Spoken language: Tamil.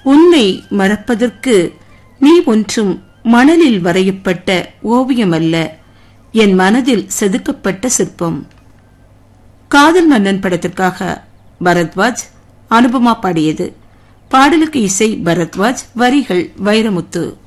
உன்னை மறப்பதற்கு நீ ஒன்றும் மணலில் வரையப்பட்ட ஓவியமல்ல, என் மனதில் செதுக்கப்பட்ட சிற்பம். காதல் மன்னன் படத்திற்காக பரத்வாஜ், அனுபமா பாடியது. பாடலுக்கு இசை பரத்வாஜ், வரிகள் வைரமுத்து.